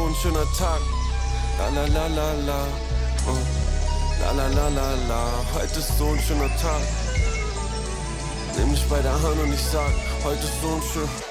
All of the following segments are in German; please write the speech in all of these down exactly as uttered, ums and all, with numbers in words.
ein schöner Tag. La la la la la. Uh. La la la la la. Heute ist so ein schöner Tag. Nimm mich bei der Hand und ich sag, heute ist so ein schöner Tag.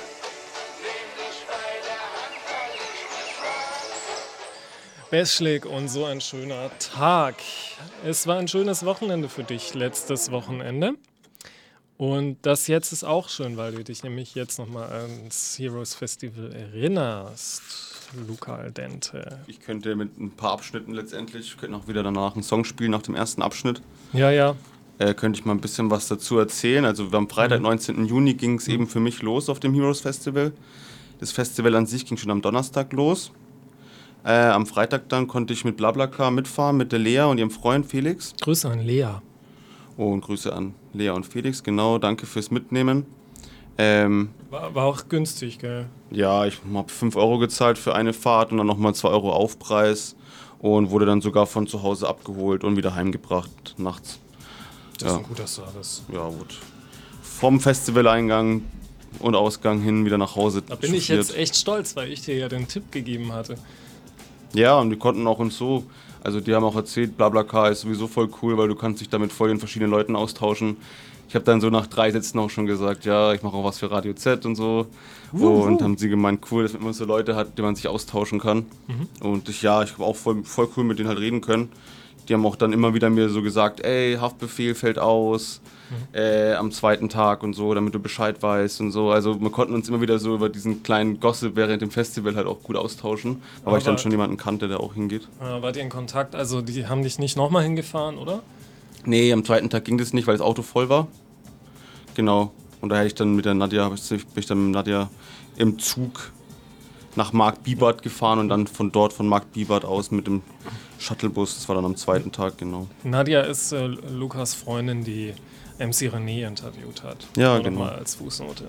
Beschlik und so ein schöner Tag. Es war ein schönes Wochenende für dich, letztes Wochenende. Und das jetzt ist auch schön, weil du dich nämlich jetzt nochmal ans Heroes Festival erinnerst, Luca Aldente. Ich könnte mit ein paar Abschnitten letztendlich, ich könnte auch wieder danach einen Song spielen nach dem ersten Abschnitt. Ja, ja. Äh, könnte ich mal ein bisschen was dazu erzählen. Also am Freitag, mhm. neunzehnten Juni, ging es mhm. eben für mich los auf dem Heroes Festival. Das Festival an sich ging schon am Donnerstag los. Äh, am Freitag dann konnte ich mit BlaBlaCar mitfahren, mit der Lea und ihrem Freund Felix. Grüße an Lea. Oh, und Grüße an Lea und Felix, genau, danke fürs Mitnehmen. Ähm, war, war auch günstig, gell? Ja, ich habe fünf Euro gezahlt für eine Fahrt und dann nochmal zwei Euro Aufpreis und wurde dann sogar von zu Hause abgeholt und wieder heimgebracht nachts. Das ja. ist ein guter Service. Ja, gut. Vom Festivaleingang und Ausgang hin wieder nach Hause. Da bin ich jetzt echt stolz, weil ich dir ja den Tipp gegeben hatte. Ja, und die konnten auch uns so, also die haben auch erzählt, BlaBlaCar ist sowieso voll cool, weil du kannst dich damit voll in verschiedenen Leuten austauschen. Ich habe dann so nach drei Sätzen auch schon gesagt, ja, ich mache auch was für Radio Z und so. Wuhu. Und haben sie gemeint, cool, dass man immer so Leute hat, die man sich austauschen kann. Mhm. Und ich, ja, ich habe auch voll, voll cool mit denen halt reden können. Die haben auch dann immer wieder mir so gesagt, ey, Haftbefehl fällt aus, mhm. äh, am zweiten Tag und so, damit du Bescheid weißt und so. Also wir konnten uns immer wieder so über diesen kleinen Gossip während dem Festival halt auch gut austauschen. Aber, weil ich dann schon jemanden kannte, der auch hingeht. Äh, wart ihr in Kontakt? Also die haben dich nicht nochmal hingefahren, oder? Nee, am zweiten Tag ging das nicht, weil das Auto voll war. Genau. Und da hätte ich dann mit der Nadja, bin ich dann mit Nadja im Zug nach Markt Bibart gefahren und dann von dort, von Markt Bibart aus mit dem Shuttlebus. Das war dann am zweiten Tag, genau. Nadja ist äh, Lukas Freundin, die M C René interviewt hat. Ja, Nur genau. Mal als Fußnote.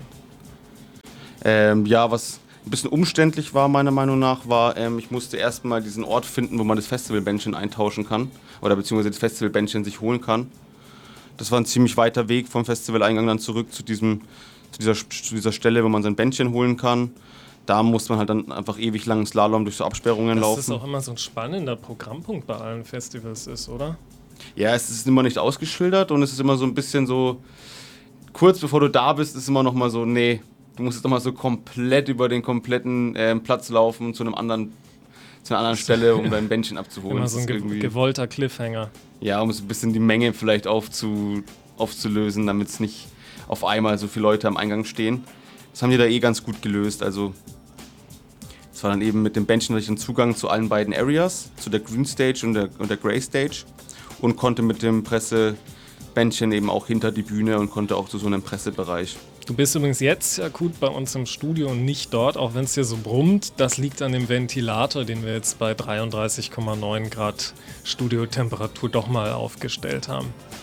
Ähm, ja, was ein bisschen umständlich war, meiner Meinung nach, war, ähm, ich musste erstmal diesen Ort finden, wo man das Festivalbändchen eintauschen kann. Oder beziehungsweise das Festivalbändchen sich holen kann. Das war ein ziemlich weiter Weg vom Festivaleingang dann zurück zu, diesem, zu, dieser, zu dieser Stelle, wo man sein Bändchen holen kann. Da muss man halt dann einfach ewig langen Slalom durch so Absperrungen das laufen. Das ist auch immer so ein spannender Programmpunkt bei allen Festivals ist, oder? Ja, es ist immer nicht ausgeschildert und es ist immer so ein bisschen so, kurz bevor du da bist, ist immer noch mal so, nee, du musst jetzt noch mal so komplett über den kompletten äh, Platz laufen zu einem anderen, zu einer anderen Stelle, um dein Bändchen abzuholen. Immer so ein ge- gewollter Cliffhanger. Ja, um so ein bisschen die Menge vielleicht aufzu, aufzulösen, damit es nicht auf einmal so viele Leute am Eingang stehen. Das haben die da eh ganz gut gelöst, also es war dann eben mit dem Bändchen hatte ich einen Zugang zu allen beiden Areas, zu der Green Stage und der, und der Grey Stage und konnte mit dem Pressebändchen eben auch hinter die Bühne und konnte auch zu so einem Pressebereich. Du bist übrigens jetzt akut bei uns im Studio und nicht dort, auch wenn es hier so brummt. Das liegt an dem Ventilator, den wir jetzt bei dreiunddreißig Komma neun Grad Studiotemperatur doch mal aufgestellt haben.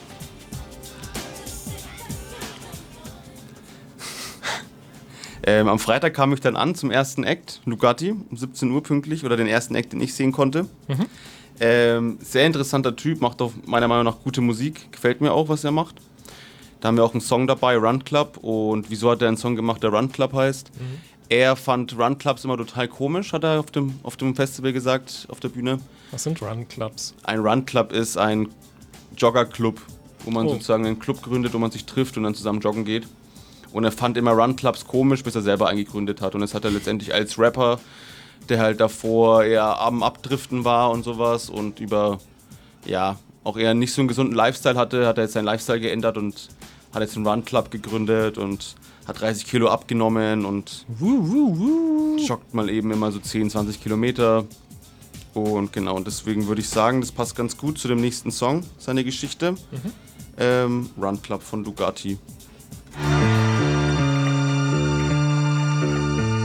Ähm, am Freitag kam ich dann an zum ersten Act, Lugatti, um siebzehn Uhr pünktlich, oder den ersten Act, den ich sehen konnte. Mhm. Ähm, sehr interessanter Typ, macht auch meiner Meinung nach gute Musik, gefällt mir auch, was er macht. Da haben wir auch einen Song dabei, Run Club, und wieso hat er einen Song gemacht, der Run Club heißt? Mhm. Er fand Run Clubs immer total komisch, hat er auf dem, auf dem Festival gesagt, auf der Bühne. Was sind Run Clubs? Ein Run Club ist ein Joggerclub, wo man oh. sozusagen einen Club gründet, wo man sich trifft und dann zusammen joggen geht. Und er fand immer Run-Clubs komisch, bis er selber eingegründet hat. Und das hat er letztendlich als Rapper, der halt davor eher am Abdriften war und sowas und über, ja, auch eher nicht so einen gesunden Lifestyle hatte, hat er jetzt seinen Lifestyle geändert und hat jetzt einen Run-Club gegründet und hat dreißig Kilo abgenommen und wuh, wuh, wuh. joggt mal eben immer so zehn, zwanzig Kilometer. Und genau, und deswegen würde ich sagen, das passt ganz gut zu dem nächsten Song, seine Geschichte. Mhm. Ähm, Run Club von Lugatti.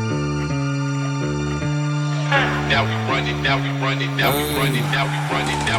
Now we run it, now we run it, now we run it, now we run it, now